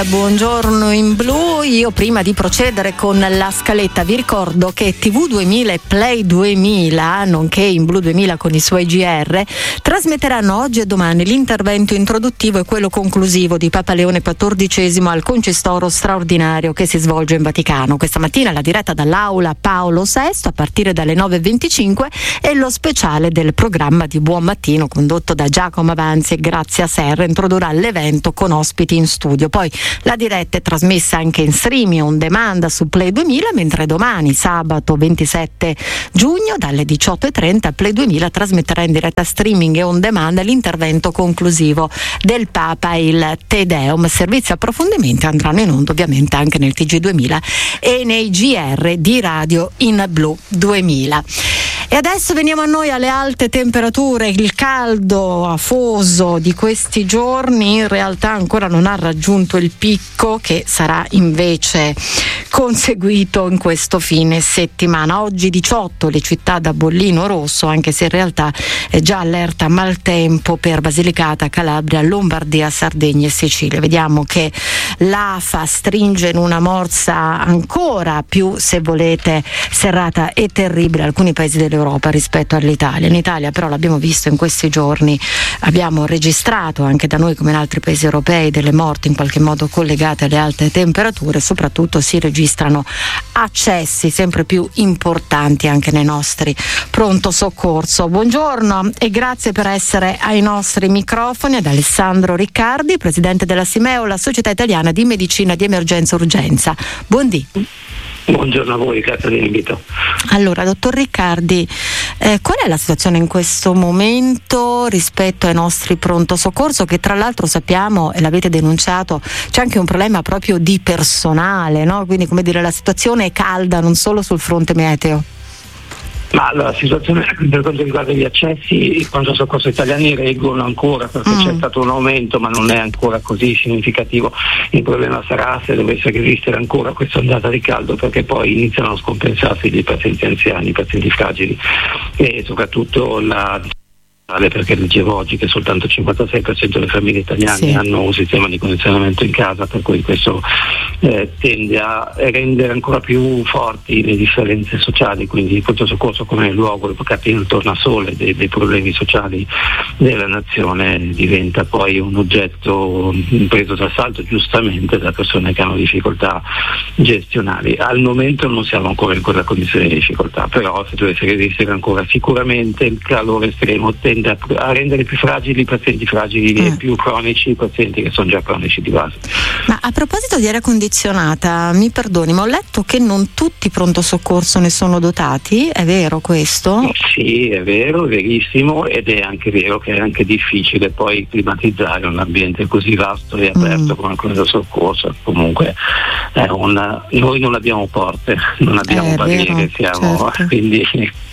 Buongiorno in blu. Io prima di procedere con la scaletta vi ricordo che TV 2000 e Play 2000, nonché in Blu 2000 con i suoi GR, trasmetteranno oggi e domani l'intervento introduttivo e quello conclusivo di Papa Leone XIV al concistoro straordinario che si svolge in Vaticano. Questa mattina la diretta dall'Aula Paolo VI a partire dalle 9.25 e lo speciale del programma di Buon Mattino condotto da Giacomo Avanzi e Grazia Serra introdurrà l'evento con ospiti in studio. Poi la diretta è trasmessa anche in streaming on demand su Play 2000, mentre domani, sabato 27 giugno, dalle 18.30 Play 2000 trasmetterà in diretta streaming e on demand l'intervento conclusivo del Papa, il Te Deum. Servizi e approfondimenti andranno in onda ovviamente anche nel TG 2000 e nei GR di Radio in Blu 2000. E adesso veniamo a noi alle alte temperature. Il caldo afoso di questi giorni in realtà ancora non ha raggiunto il picco che sarà invece conseguito in questo fine settimana. Oggi 18 le città da bollino rosso, anche se in realtà è già allerta maltempo per Basilicata, Calabria, Lombardia, Sardegna e Sicilia. Vediamo che l'AFA stringe in una morsa ancora più, se volete, serrata e terribile alcuni paesi dell'Europa rispetto all'Italia. In Italia però l'abbiamo visto in questi giorni, abbiamo registrato anche da noi come in altri paesi europei delle morti in qualche modo collegate alle alte temperature, soprattutto si registrano accessi sempre più importanti anche nei nostri pronto soccorso. Buongiorno e grazie per essere ai nostri microfoni ad Alessandro Riccardi, presidente della Simeo, la Società Italiana di Medicina di Emergenza Urgenza. Buondì. Buongiorno a voi, grazie dell'invito. Allora, dottor Riccardi, qual è la situazione in questo momento rispetto ai nostri pronto soccorso, che tra l'altro sappiamo, e l'avete denunciato, c'è anche un problema proprio di personale, no? Quindi, come dire, la situazione è calda non solo sul fronte meteo. Ma la situazione per quanto riguarda gli accessi, i pronto soccorso italiani reggono ancora perché c'è stato un aumento, ma non è ancora così significativo. Il problema sarà se dovesse resistere ancora questa ondata di caldo, perché poi iniziano a scompensarsi i pazienti anziani, i pazienti fragili e soprattutto perché leggevo oggi che soltanto il 56% delle famiglie italiane hanno un sistema di condizionamento in casa, per cui questo tende a rendere ancora più forti le differenze sociali, quindi il pronto soccorso come luogo il tornasole dei problemi sociali della nazione diventa poi un oggetto preso d'assalto giustamente da persone che hanno difficoltà gestionali. Al momento non siamo ancora in quella condizione di difficoltà, però se dovesse resistere ancora sicuramente il calore estremo tende a rendere più fragili i pazienti fragili e più cronici i pazienti che sono già cronici di base. Ma a proposito di aria condizionata, mi perdoni, ma ho letto che non tutti i pronto soccorso ne sono dotati, è vero questo? Sì, è vero, è verissimo, ed è anche vero che è anche difficile poi climatizzare un ambiente così vasto e aperto come il pronto soccorso. Comunque noi non abbiamo porte, non abbiamo barriere, certo. Quindi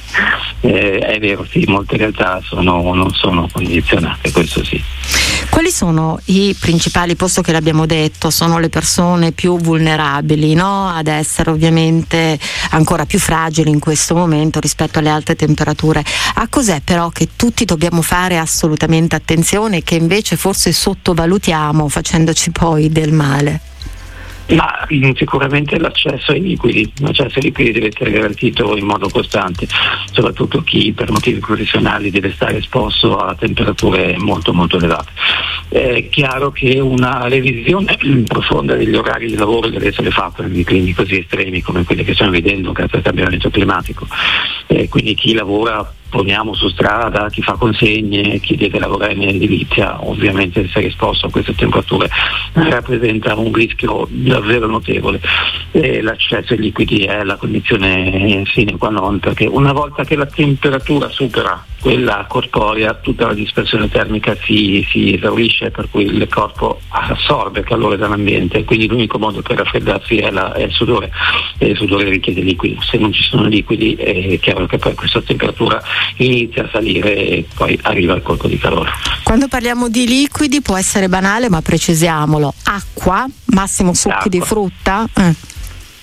è vero, sì, molte realtà non sono condizionate, questo sì. Quali sono i principali, posto che l'abbiamo detto, sono le persone più vulnerabili, no? Ad essere ovviamente ancora più fragili in questo momento rispetto alle alte temperature. A cos'è però che tutti dobbiamo fare assolutamente attenzione, che invece forse sottovalutiamo facendoci poi del male? Ma sicuramente l'accesso ai liquidi deve essere garantito in modo costante, soprattutto chi per motivi professionali deve stare esposto a temperature molto molto elevate. È chiaro che una revisione profonda degli orari di lavoro deve essere fatta in climi così estremi come quelli che stiamo vedendo grazie al cambiamento climatico, quindi chi lavora poniamo su strada, chi fa consegne, chi deve lavorare in edilizia, ovviamente essere esposto a queste temperature rappresenta un rischio davvero notevole. L'accesso ai liquidi è la condizione sine qua non, perché una volta che la temperatura supera quella corporea tutta la dispersione termica si esaurisce, per cui il corpo assorbe calore dall'ambiente, quindi l'unico modo per raffreddarsi è il sudore, e il sudore richiede liquidi. Se non ci sono liquidi è chiaro che poi questa temperatura inizia a salire e poi arriva il colpo di calore. Quando parliamo di liquidi può essere banale, ma precisiamolo: acqua, massimo succhi di frutta?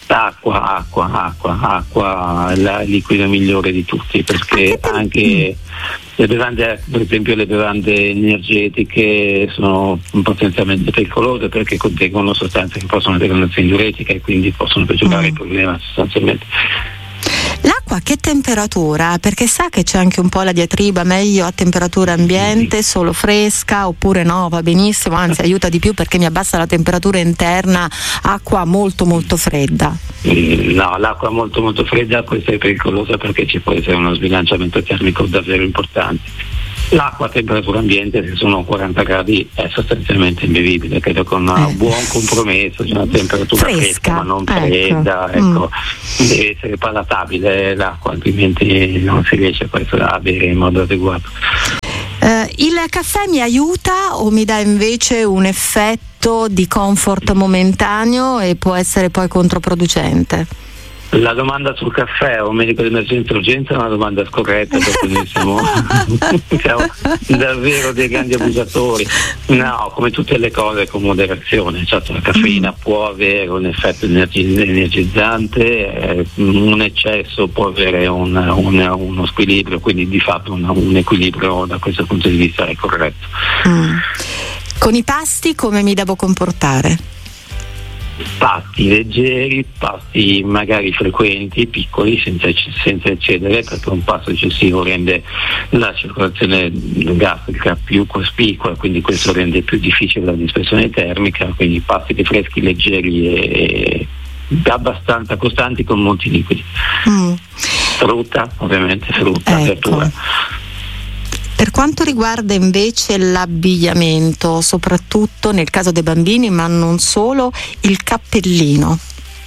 Acqua è il liquido migliore di tutti, perché anche le bevande, per esempio le bevande energetiche, sono potenzialmente pericolose perché contengono sostanze che possono avere un'azione diuretica e quindi possono peggiorare il problema sostanzialmente. L'acqua che temperatura? Perché sa che c'è anche un po' la diatriba, meglio a temperatura ambiente, solo fresca, oppure no, va benissimo, anzi aiuta di più perché mi abbassa la temperatura interna, acqua molto molto fredda. No, l'acqua molto molto fredda, questa è pericolosa perché ci può essere uno sbilanciamento termico davvero importante. L'acqua a temperatura ambiente, se sono 40 gradi, è sostanzialmente imbevibile, credo con un buon compromesso di una temperatura fresca ma non fredda, ecco. Deve essere palatabile l'acqua, altrimenti non si riesce a bere in modo adeguato. Il caffè mi aiuta o mi dà invece un effetto di comfort momentaneo e può essere poi controproducente? La domanda sul caffè o medico di emergenza e urgenza è una domanda scorretta, perché noi siamo davvero dei grandi abusatori. No, come tutte le cose con moderazione, certo la caffeina può avere un effetto energizzante, un eccesso può avere uno squilibrio, quindi di fatto un equilibrio da questo punto di vista è corretto. Con i pasti come mi devo comportare? Pasti leggeri, pasti magari frequenti, piccoli, senza eccedere, perché un pasto eccessivo rende la circolazione gastrica più cospicua, quindi questo rende più difficile la dispersione termica, quindi pasti freschi, leggeri e abbastanza costanti con molti liquidi. Frutta, ovviamente, verdura. Per quanto riguarda invece l'abbigliamento, soprattutto nel caso dei bambini, ma non solo, il cappellino.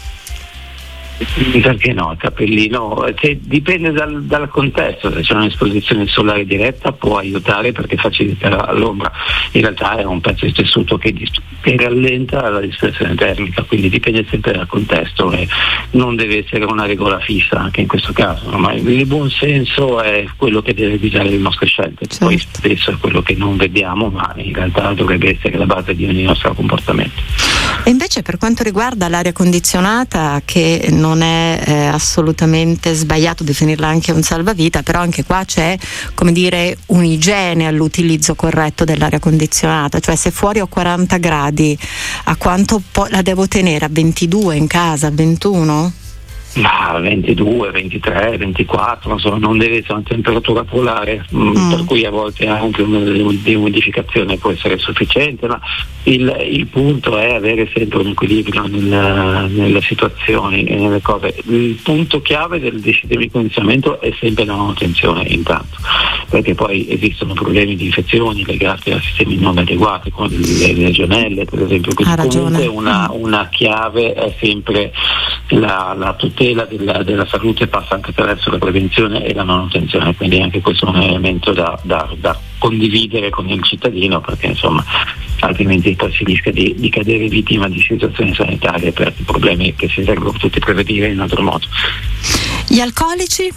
Perché no? Il cappellino dipende dal contesto. Se c'è un'esposizione solare diretta può aiutare perché facilita l'ombra. In realtà è un pezzo di tessuto che rallenta la dispersione termica, quindi dipende sempre dal contesto e non deve essere una regola fissa anche in questo caso, ma il buon senso è quello che deve guidare il nostro scelte. Certo. Poi spesso è quello che non vediamo, ma in realtà dovrebbe essere la base di ogni nostro comportamento. E invece per quanto riguarda l'aria condizionata, che non è assolutamente sbagliato definirla anche un salvavita, però anche qua c'è, come dire, un'igiene all'utilizzo corretto dell'aria condizionata, cioè se fuori ho 40 gradi, a quanto la devo tenere? A 22 in casa, a 21? Ma 22, 23, 24, insomma, non deve essere una temperatura polare, per cui a volte anche una dehumidificazione può essere sufficiente, ma il punto è avere sempre un equilibrio nelle situazioni e nelle cose. Il punto chiave del sistema di condizionamento è sempre la manutenzione, intanto, perché poi esistono problemi di infezioni legati a sistemi non adeguati, come le legionelle per esempio, quindi comunque una chiave è sempre la tutela della salute, passa anche attraverso la prevenzione e la manutenzione, quindi anche questo è un elemento da condividere con il cittadino, perché insomma altrimenti poi si rischia di cadere vittima di situazioni sanitarie per problemi che si sarebbero potuti prevenire in altro modo. Gli alcolici?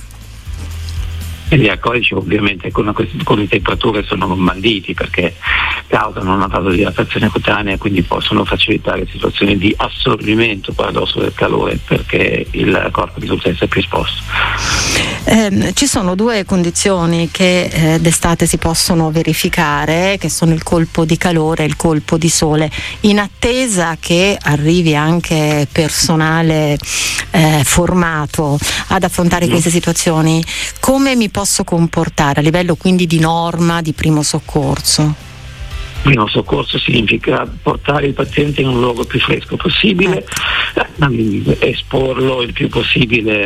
Gli alcolici ovviamente con le temperature sono banditi perché causano una vasodilatazione cutanea, quindi possono facilitare situazioni di assorbimento paradosso del calore perché il corpo risulta essere più esposto. Ci sono due condizioni che d'estate si possono verificare, che sono il colpo di calore e il colpo di sole. In attesa che arrivi anche personale formato ad affrontare queste situazioni, come mi posso comportare a livello quindi di norma di primo soccorso? Primo soccorso significa portare il paziente in un luogo più fresco possibile, esporlo il più possibile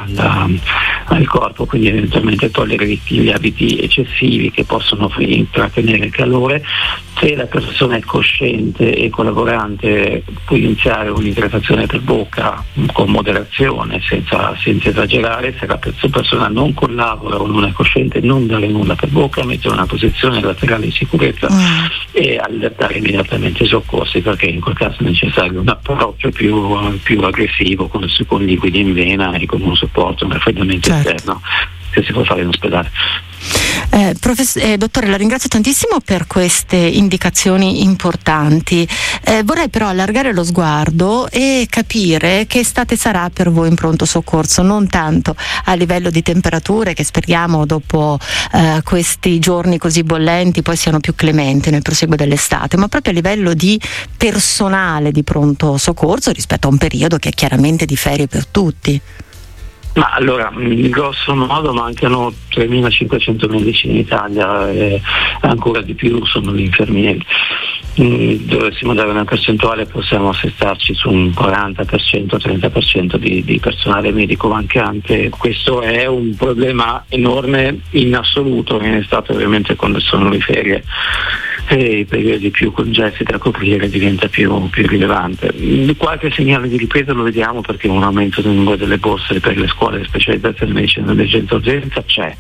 al corpo, quindi eventualmente togliere gli abiti eccessivi che possono trattenere il calore. Se la persona è cosciente e collaborante può iniziare un'idratazione per bocca con moderazione, senza esagerare. Se la persona non collabora o non è cosciente, non dare nulla per bocca, mettere una posizione laterale di sicurezza e allertare immediatamente i soccorsi, perché in quel caso è necessario un approccio più aggressivo con liquidi in vena e con un supporto, un raffreddamento esterno che si può fare in ospedale. Dottore, la ringrazio tantissimo per queste indicazioni importanti. Vorrei però allargare lo sguardo e capire che estate sarà per voi in pronto soccorso, non tanto a livello di temperature, che speriamo dopo questi giorni così bollenti poi siano più clementi nel proseguo dell'estate, ma proprio a livello di personale di pronto soccorso rispetto a un periodo che è chiaramente di ferie per tutti. Ma allora, in grosso modo mancano 3.500 medici in Italia e ancora di più sono gli infermieri. Dovessimo dare una percentuale possiamo assestarci su un 40%, 30% di personale medico mancante. Questo è un problema enorme in assoluto, in estate ovviamente quando sono le ferie e i periodi più congesti da coprire diventa più rilevante. Qualche segnale di ripresa lo vediamo perché un aumento del numero delle borse per le scuole di specializzazione in medicina d'emergenza urgenza c'è.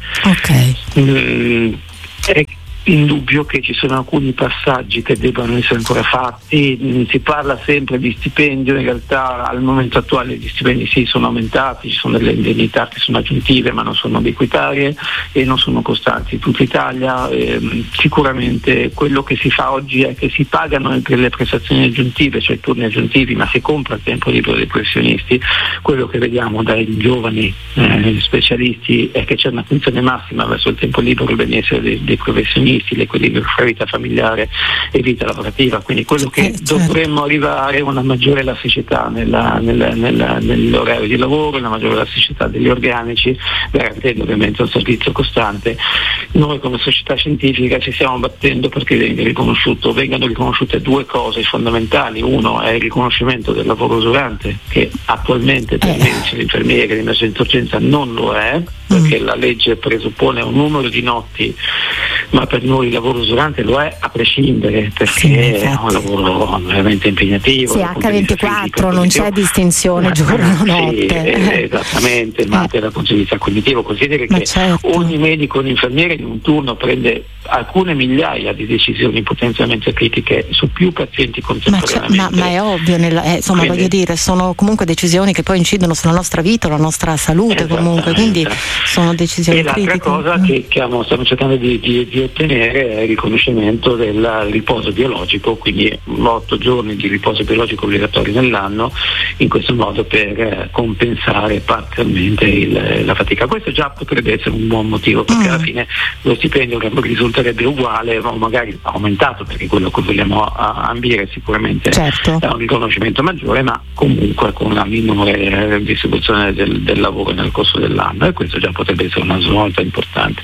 È indubbio che ci sono alcuni passaggi che debbano essere ancora fatti. Si parla sempre di stipendio, in realtà al momento attuale gli stipendi sì sono aumentati, ci sono delle indennità che sono aggiuntive ma non sono ubiquitarie e non sono costanti in tutta Italia. Sicuramente quello che si fa oggi è che si pagano per le prestazioni aggiuntive, cioè i turni aggiuntivi, ma si compra il tempo libero dei professionisti. Quello che vediamo dai giovani specialisti è che c'è un'attenzione massima verso il tempo libero e il benessere dei professionisti, l'equilibrio fra vita familiare e vita lavorativa, quindi quello che dovremmo arrivare è una maggiore elasticità nell'orario di lavoro, una maggiore elasticità degli organici, garantendo ovviamente un servizio costante. Noi come società scientifica ci stiamo battendo perché vengano riconosciute due cose fondamentali. Uno è il riconoscimento del lavoro usurante, che attualmente per i medici e gli infermieri di emergenza urgenza non lo è, perché la legge presuppone un numero di notti, ma per noi il lavoro usurante lo è a prescindere, perché è un lavoro veramente impegnativo. Sì, H24 non c'è distinzione giorno-notte. Esattamente, ma per la conciliazione cognitivo consideri che ogni medico, ogni infermiere in un turno prende alcune migliaia di decisioni potenzialmente critiche su più pazienti contemporaneamente. Ma è ovvio, insomma, voglio dire, sono comunque decisioni che poi incidono sulla nostra vita, la nostra salute comunque, quindi sono decisioni critiche. E l'altra cosa che stiamo cercando di ottenere è il riconoscimento del riposo biologico, quindi 8 giorni di riposo biologico obbligatori nell'anno, in questo modo per compensare parzialmente la fatica. Questo già potrebbe essere un buon motivo, perché alla fine lo stipendio risulterebbe uguale o magari aumentato, perché quello che vogliamo ambire sicuramente è un riconoscimento maggiore, ma comunque con una minore distribuzione del lavoro nel corso dell'anno, e questo già potrebbe essere una svolta importante.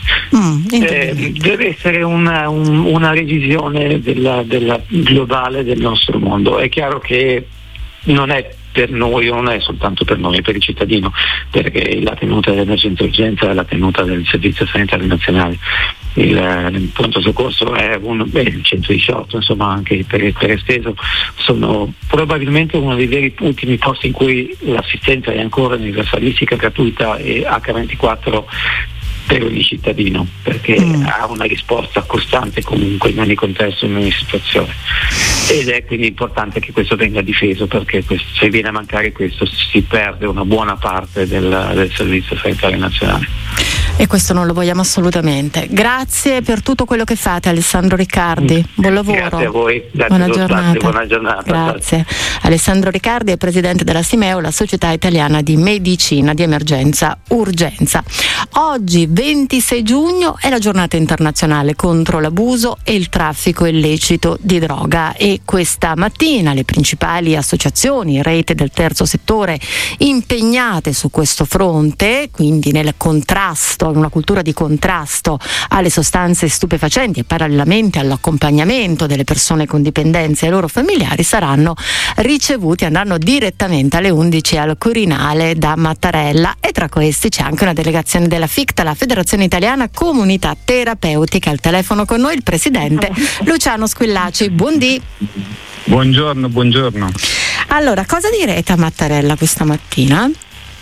Deve essere una revisione della globale del nostro mondo. È chiaro che non è per noi, non è soltanto per noi, è per il cittadino, perché la tenuta dell'emergenza urgenza è la tenuta del servizio sanitario nazionale. Il pronto soccorso è il 118, insomma, anche per esteso, sono probabilmente uno dei veri ultimi posti in cui l'assistenza è ancora universalistica, gratuita e H24 per ogni cittadino, perché ha una risposta costante comunque in ogni contesto, in ogni situazione, ed è quindi importante che questo venga difeso, perché se viene a mancare questo si perde una buona parte del servizio sanitario nazionale. E questo non lo vogliamo assolutamente. Grazie per tutto quello che fate, Alessandro Riccardi. Buon lavoro. Grazie a voi. Buona giornata. Buona giornata. Grazie. Alessandro Riccardi è presidente della Simeo, la Società Italiana di Medicina di Emergenza Urgenza. Oggi, 26 giugno, è la giornata internazionale contro l'abuso e il traffico illecito di droga, e questa mattina le principali associazioni, rete del terzo settore, impegnate su questo fronte, quindi nel contrasto, in una cultura di contrasto alle sostanze stupefacenti e parallelamente all'accompagnamento delle persone con dipendenze e ai loro familiari, saranno ricevuti, andranno direttamente alle 11 al Quirinale da Mattarella, e tra questi c'è anche una delegazione della FICTA, la Federazione Italiana Comunità Terapeutica. Al telefono con noi il presidente Luciano Squillaci. Buongiorno. Allora, cosa direte a Mattarella questa mattina?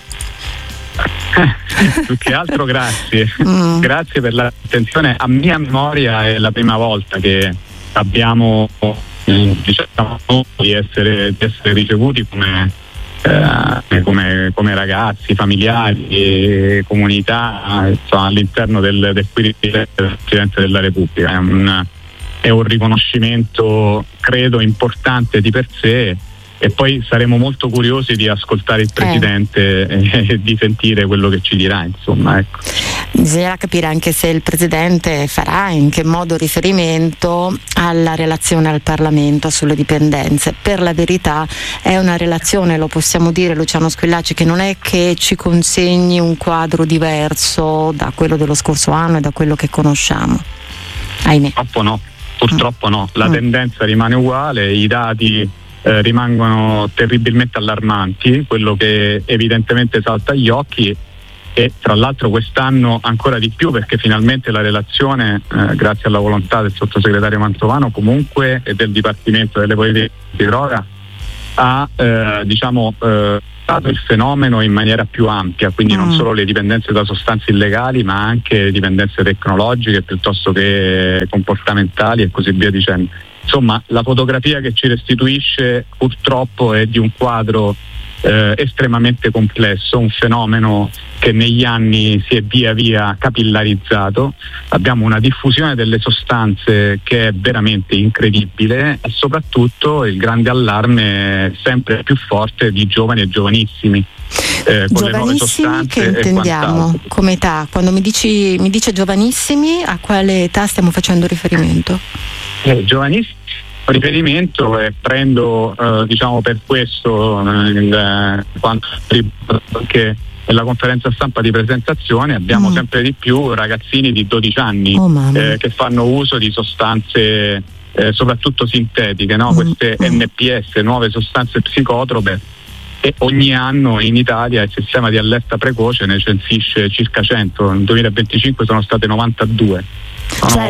Più che altro grazie. Grazie per l'attenzione. A mia memoria è la prima volta che abbiamo di essere ricevuti come come ragazzi, familiari, comunità, insomma, all'interno del Quirinale del Presidente della Repubblica. È un riconoscimento, credo, importante di per sé, e poi saremo molto curiosi di ascoltare il Presidente e di sentire quello che ci dirà, insomma, ecco. Bisognerà capire anche se il Presidente farà in che modo riferimento alla relazione al Parlamento sulle dipendenze. Per la verità è una relazione, lo possiamo dire, Luciano Squillaci, che non è che ci consegni un quadro diverso da quello dello scorso anno e da quello che conosciamo, ahimè. Purtroppo no, la tendenza rimane uguale, i dati rimangono terribilmente allarmanti, quello che evidentemente salta agli occhi, e tra l'altro quest'anno ancora di più, perché finalmente la relazione, grazie alla volontà del sottosegretario Mantovano comunque e del Dipartimento delle Politiche di Droga, ha trattato il fenomeno in maniera più ampia, quindi non solo le dipendenze da sostanze illegali, ma anche dipendenze tecnologiche piuttosto che comportamentali e così via dicendo. Insomma, la fotografia che ci restituisce purtroppo è di un quadro estremamente complesso, un fenomeno che negli anni si è via via capillarizzato. Abbiamo una diffusione delle sostanze che è veramente incredibile, e soprattutto il grande allarme sempre più forte di giovani e giovanissimi. Con le nuove sostanze, che intendiamo come età? Quando mi dice giovanissimi, a quale età stiamo facendo riferimento? Giovanissimi riferimento, e prendo per questo quanto anche nella conferenza stampa di presentazione abbiamo sempre di più ragazzini di 12 anni che fanno uso di sostanze soprattutto sintetiche, no? Queste NPS, nuove sostanze psicotrope, e ogni anno in Italia il sistema di allerta precoce ne censisce circa 100, nel 2025 sono state 92. Cioè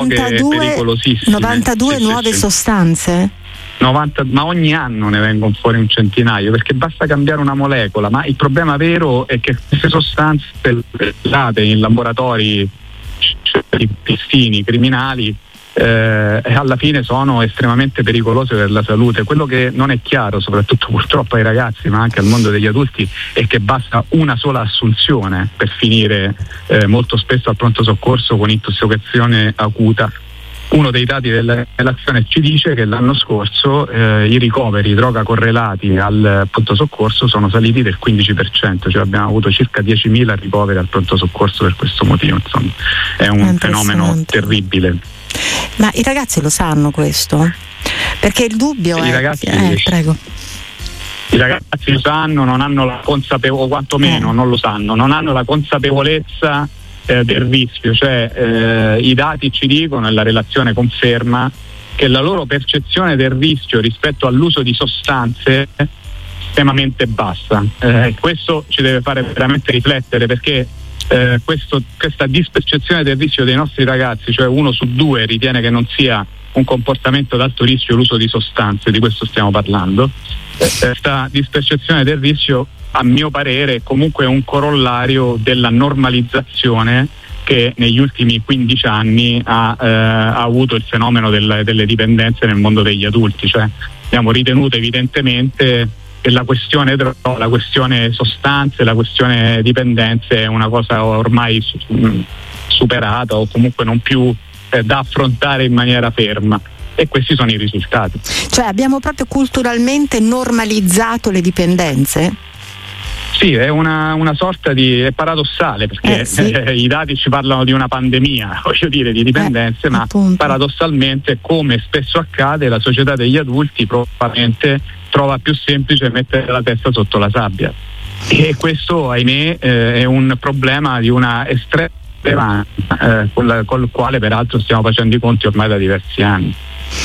92 nuove sostanze? 90, ma ogni anno ne vengono fuori un centinaio, perché basta cambiare una molecola, ma il problema vero è che queste sostanze usate in laboratori clandestini, criminali, alla fine sono estremamente pericolose per la salute. Quello che non è chiaro, soprattutto purtroppo ai ragazzi ma anche al mondo degli adulti, è che basta una sola assunzione per finire molto spesso al pronto soccorso con intossicazione acuta. Uno dei dati della relazione ci dice che l'anno scorso i ricoveri droga correlati al pronto soccorso sono saliti del 15%, cioè abbiamo avuto circa 10.000 ricoveri al pronto soccorso per questo motivo. Insomma, è un fenomeno terribile. Ma i ragazzi lo sanno questo? Perché il dubbio è... Ragazzi, prego. I ragazzi lo sanno, non hanno la consapevolezza, o quantomeno non lo sanno, non hanno la consapevolezza del rischio, cioè i dati ci dicono e la relazione conferma che la loro percezione del rischio rispetto all'uso di sostanze è estremamente bassa. Questo ci deve fare veramente riflettere, perché questa dispercezione del rischio dei nostri ragazzi, cioè 1 su 2 ritiene che non sia un comportamento ad alto rischio l'uso di sostanze, di questo stiamo parlando. Questa dispercezione del rischio, a mio parere, è comunque un corollario della normalizzazione che negli ultimi 15 anni ha avuto il fenomeno delle dipendenze nel mondo degli adulti. Cioè abbiamo ritenuto evidentemente che la questione droga, la questione sostanze, la questione dipendenze è una cosa ormai superata, o comunque non più da affrontare in maniera ferma, e questi sono i risultati. Cioè abbiamo proprio culturalmente normalizzato le dipendenze? Sì, è una sorta di... è paradossale, perché i dati ci parlano di una pandemia, voglio dire, di dipendenze, ma appunto, paradossalmente, come spesso accade, la società degli adulti probabilmente trova più semplice mettere la testa sotto la sabbia, e questo, ahimè, è un problema di una estrema rilevanza, con il quale peraltro stiamo facendo i conti ormai da diversi anni.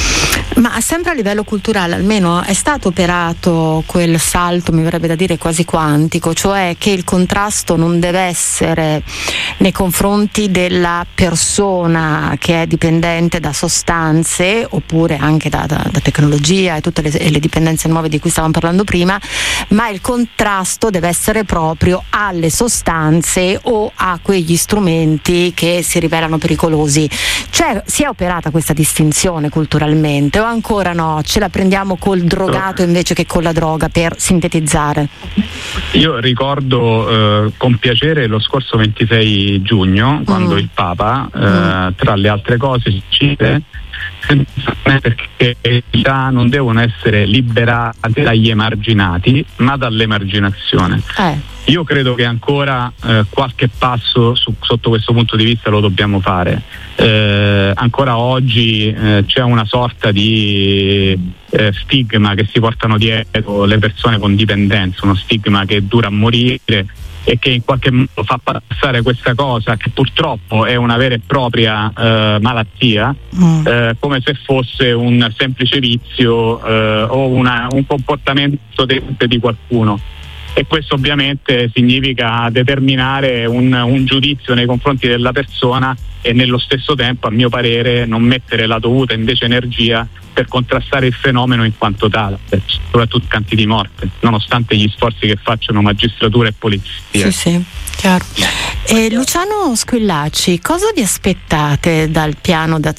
Ma sempre a livello culturale almeno è stato operato quel salto, mi verrebbe da dire quasi quantico, cioè che il contrasto non deve essere nei confronti della persona che è dipendente da sostanze, oppure anche da tecnologia e tutte le dipendenze nuove di cui stavamo parlando prima, ma il contrasto deve essere proprio alle sostanze o a quegli strumenti che si rivelano pericolosi. Cioè, si è operata questa distinzione culturalmente, o ancora no, ce la prendiamo col drogato invece che con la droga, per sintetizzare? Io ricordo con piacere lo scorso 26 giugno quando il Papa tra le altre cose dice perché le città non devono essere liberate dagli emarginati ma dall'emarginazione. Io credo che ancora qualche passo sotto questo punto di vista lo dobbiamo fare. Ancora oggi c'è una sorta di stigma che si portano dietro le persone con dipendenza, uno stigma che dura a morire e che in qualche modo fa passare questa cosa, che purtroppo è una vera e propria malattia, come se fosse un semplice vizio o un comportamento di qualcuno. E questo ovviamente significa determinare un giudizio nei confronti della persona e nello stesso tempo, a mio parere, non mettere la dovuta invece energia per contrastare il fenomeno in quanto tale, soprattutto canti di morte, nonostante gli sforzi che facciano magistratura e polizia. Sì, chiaro. Luciano Squillaci, cosa vi aspettate dal piano d'azione